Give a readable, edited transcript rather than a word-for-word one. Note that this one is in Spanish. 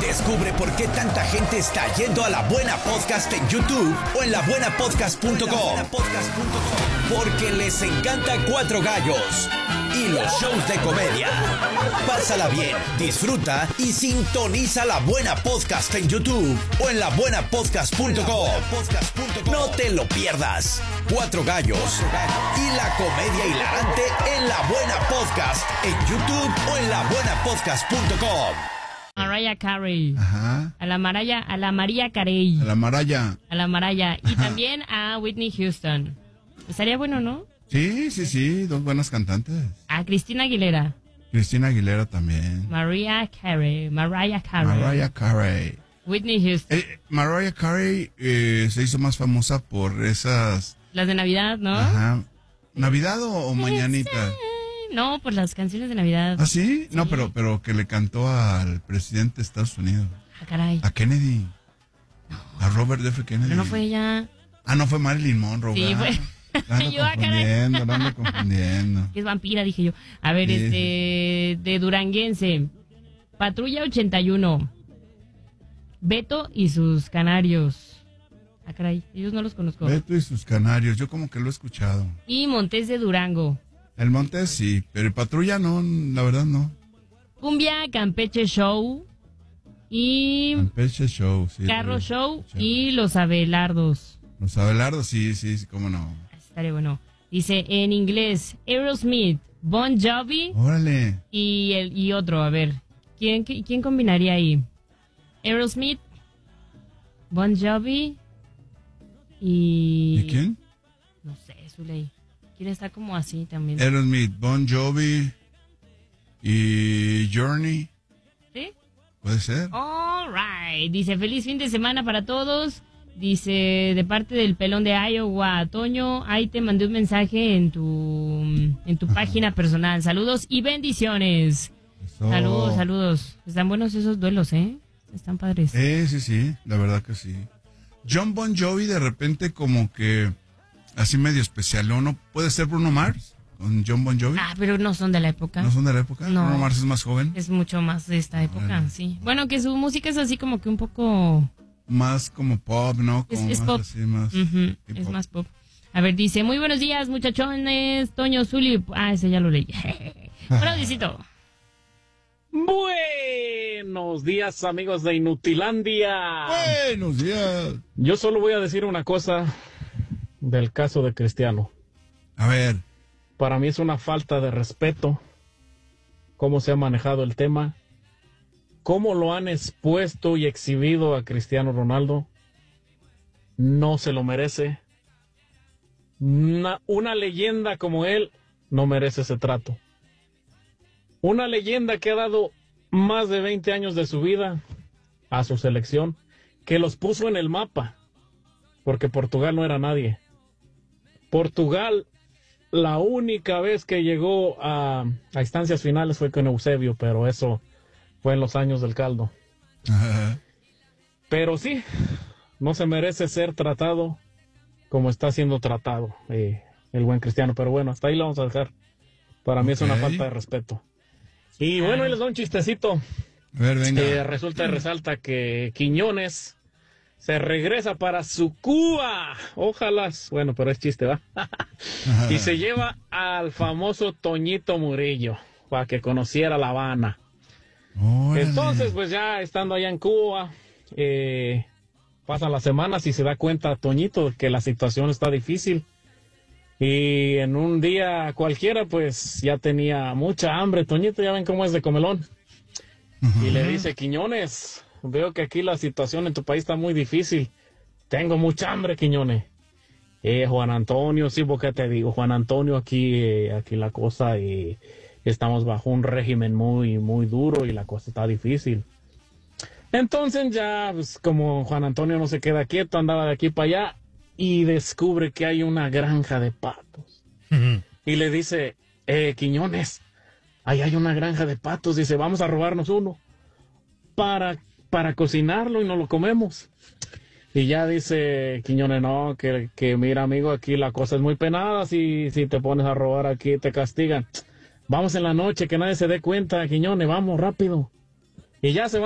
Descubre por qué tanta gente está yendo a La Buena Podcast en YouTube o en labuenapodcast.com. Porque les encanta Cuatro Gallos y los shows de comedia. Pásala bien, disfruta y sintoniza La Buena Podcast en YouTube o en labuenapodcast.com. No te lo pierdas. Cuatro Gallos y la comedia hilarante en La Buena Podcast en YouTube o en labuenapodcast.com. Mariah Carey. Ajá. A la María Carey. A la Maraya. A la Mariah. Y también a Whitney Houston. Estaría bueno, ¿no? Sí, dos buenas cantantes. A Cristina Aguilera. Cristina Aguilera también. Mariah Carey. Whitney Houston. Mariah Carey se hizo más famosa por esas... Las de Navidad, ¿no? Ajá. ¿Navidad o Mañanita? No, por las canciones de Navidad. ¿Ah, sí? No, pero que le cantó al presidente de Estados Unidos. Ah, caray. A Kennedy. No. A Robert F. Kennedy. Pero no fue ella. Ah, no fue Marilyn Monroe. Sí, fue. La ando confundiendo. Que es vampira, dije yo. A ver, sí. De Duranguense. Patrulla 81. Beto y sus canarios. Ah, caray, ellos no los conozco. Beto y sus canarios, yo como que lo he escuchado. Y Montes de Durango. El Montes sí, pero el Patrulla no, la verdad no. Cumbia Campeche Show. Y Campeche Show, sí. Carro Show y Los Abelardos. Los Abelardos, sí, cómo no. Estaría bueno. Dice en inglés, Aerosmith, Bon Jovi. Órale. Y otro, a ver. ¿Quién combinaría ahí? Aerosmith, Bon Jovi y... ¿Y quién? No sé, Zuley. ¿Quién está como así también? Aerosmith, Bon Jovi y Journey. ¿Sí? ¿Puede ser? All right. Dice, feliz fin de semana para todos. Dice, de parte del pelón de Iowa, Toño, ahí te mandé un mensaje en tu página personal. Saludos y bendiciones. Eso. Saludos. Están buenos esos duelos, ¿eh? Están padres. Sí, la verdad que sí. John Bon Jovi de repente como que así medio especial, ¿no? ¿Puede ser Bruno Mars con John Bon Jovi? Ah, pero no son de la época. ¿No son de la época? No. Bruno Mars es más joven. Es mucho más de esta época, sí. Bueno, que su música es así como que un poco... Más como pop, ¿no? Como es más pop. así, más Es más pop. A ver, dice, muy buenos días, muchachones. Toño, Zuli. Ah, ese ya lo leí. Hola, Diosito. Buenos días, amigos de Inutilandia. Buenos días. Yo solo voy a decir una cosa del caso de Cristiano. A ver. Para mí es una falta de respeto cómo se ha manejado el tema, cómo lo han expuesto y exhibido a Cristiano Ronaldo. No se lo merece. Una leyenda como él no merece ese trato. Una leyenda que ha dado más de 20 años de su vida a su selección, que los puso en el mapa, porque Portugal no era nadie. Portugal, la única vez que llegó a instancias finales fue con Eusebio, pero eso fue en los años del caldo. Ajá. Pero sí, no se merece ser tratado como está siendo tratado el buen Cristiano, pero bueno, hasta ahí lo vamos a dejar. Para mí es una falta de respeto. Y bueno, ahí les doy un chistecito. A ver, venga. Resulta y resalta que Quiñones se regresa para su Cuba. Ojalá. Bueno, pero es chiste, ¿va? Y se lleva al famoso Toñito Murillo para que conociera La Habana. Órale. Entonces, pues ya estando allá en Cuba, pasan las semanas y se da cuenta Toñito que la situación está difícil. Y en un día cualquiera, pues ya tenía mucha hambre. Toñito, ya ven cómo es de comelón. Y le dice, Quiñones, veo que aquí la situación en tu país está muy difícil. Tengo mucha hambre, Quiñones. Juan Antonio, sí, porque te digo, Juan Antonio, aquí la cosa, estamos bajo un régimen muy, muy duro y la cosa está difícil. Entonces ya, pues como Juan Antonio no se queda quieto, andaba de aquí para allá, y descubre que hay una granja de patos. Y le dice, Quiñones, ahí hay una granja de patos. Dice, vamos a robarnos uno para cocinarlo y nos lo comemos. Y ya dice Quiñones, no, que mira, amigo, aquí la cosa es muy penada. Si te pones a robar aquí te castigan. Vamos en la noche, que nadie se dé cuenta, Quiñones, vamos rápido. Y ya se va.